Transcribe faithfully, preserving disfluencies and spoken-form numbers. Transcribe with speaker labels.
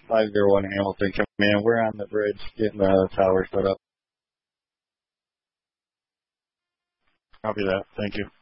Speaker 1: five zero one Hamilton, command. We're on the bridge getting the tower set up. Copy that. Thank you.